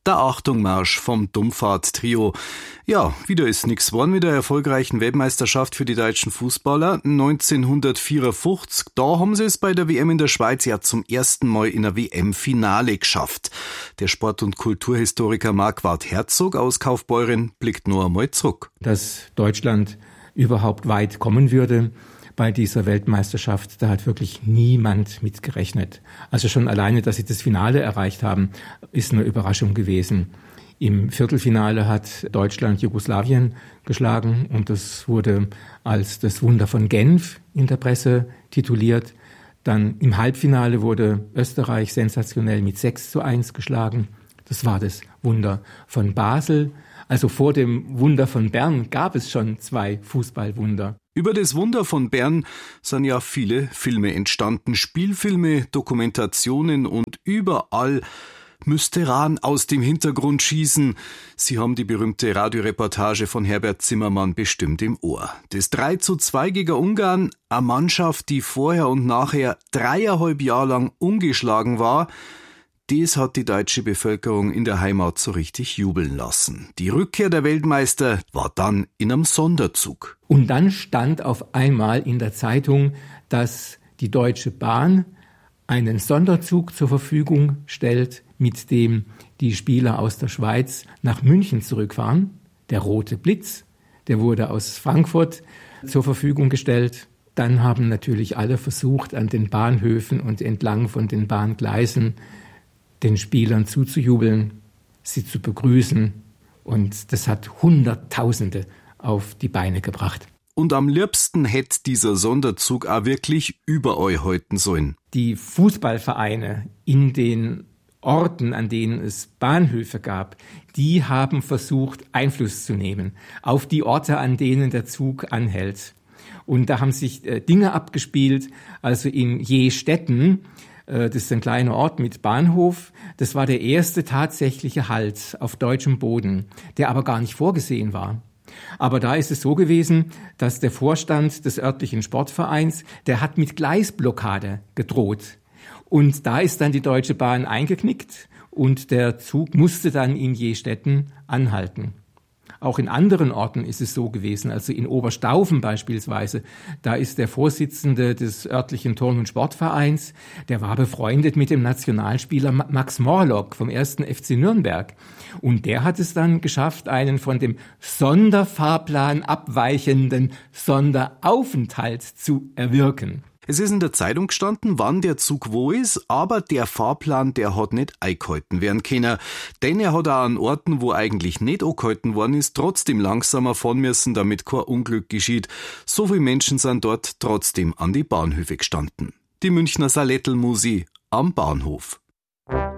Der Achtung-Marsch vom Dummfahrt-Trio. Ja, wieder ist nix geworden mit der erfolgreichen Weltmeisterschaft für die deutschen Fußballer. 1954, da haben sie es bei der WM in der Schweiz ja zum ersten Mal in ein WM-Finale geschafft. Der Sport- und Kulturhistoriker Marquard Herzog aus Kaufbeuren blickt nur einmal zurück. Dass Deutschland überhaupt weit kommen würde bei dieser Weltmeisterschaft, da hat wirklich niemand mit gerechnet. Also schon alleine, dass sie das Finale erreicht haben, ist eine Überraschung gewesen. Im Viertelfinale hat Deutschland Jugoslawien geschlagen und das wurde als das Wunder von Genf in der Presse tituliert. Dann im Halbfinale wurde Österreich sensationell mit 6:1 geschlagen. Das war das Wunder von Basel. Also vor dem Wunder von Bern gab es schon 2 Fußballwunder. Über das Wunder von Bern sind ja viele Filme entstanden. Spielfilme, Dokumentationen und überall müsste Rahn aus dem Hintergrund schießen. Sie haben die berühmte Radioreportage von Herbert Zimmermann bestimmt im Ohr. Das 3:2 gegen Ungarn, eine Mannschaft, die vorher und nachher 3,5 Jahre lang ungeschlagen war, das hat die deutsche Bevölkerung in der Heimat so richtig jubeln lassen. Die Rückkehr der Weltmeister war dann in einem Sonderzug. Und dann stand auf einmal in der Zeitung, dass die Deutsche Bahn einen Sonderzug zur Verfügung stellt, mit dem die Spieler aus der Schweiz nach München zurückfahren. Der Rote Blitz, der wurde aus Frankfurt zur Verfügung gestellt. Dann haben natürlich alle versucht, an den Bahnhöfen und entlang von den Bahngleisen den Spielern zuzujubeln, sie zu begrüßen. Und das hat Hunderttausende auf die Beine gebracht. Und am liebsten hätte dieser Sonderzug auch wirklich überall halten sollen. Die Fußballvereine in den Orten, an denen es Bahnhöfe gab, die haben versucht, Einfluss zu nehmen auf die Orte, an denen der Zug anhält. Und da haben sich Dinge abgespielt, also in Jestetten, das ist ein kleiner Ort mit Bahnhof. Das war der erste tatsächliche Halt auf deutschem Boden, der aber gar nicht vorgesehen war. Aber da ist es so gewesen, dass der Vorstand des örtlichen Sportvereins, der hat mit Gleisblockade gedroht. Und da ist dann die Deutsche Bahn eingeknickt und der Zug musste dann in Jestetten anhalten. Auch in anderen Orten ist es so gewesen, also in Oberstaufen beispielsweise, da ist der Vorsitzende des örtlichen Turn- und Sportvereins, der war befreundet mit dem Nationalspieler Max Morlock vom 1. FC Nürnberg. Und der hat es dann geschafft, einen von dem Sonderfahrplan abweichenden Sonderaufenthalt zu erwirken. Es ist in der Zeitung gestanden, wann der Zug wo ist, aber der Fahrplan, der hat nicht eingehalten werden können. Denn er hat auch an Orten, wo eigentlich nicht angehalten worden ist, trotzdem langsamer fahren müssen, damit kein Unglück geschieht. So viele Menschen sind dort trotzdem an die Bahnhöfe gestanden. Die Münchner Salettelmusi am Bahnhof.